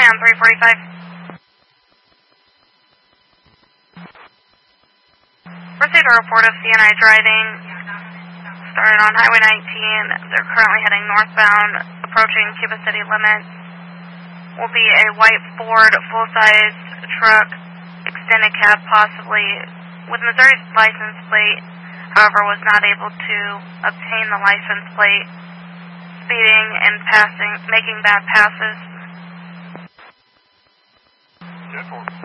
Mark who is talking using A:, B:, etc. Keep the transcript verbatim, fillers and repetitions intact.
A: on three forty-five. Received a report of C N I driving. Started on Highway nineteen. They're currently heading northbound, approaching Cuba City limits. Will be a white Ford full-size truck, extended cab possibly, with Missouri's license plate. However, was not able to obtain the license plate, speeding and passing, making bad passes.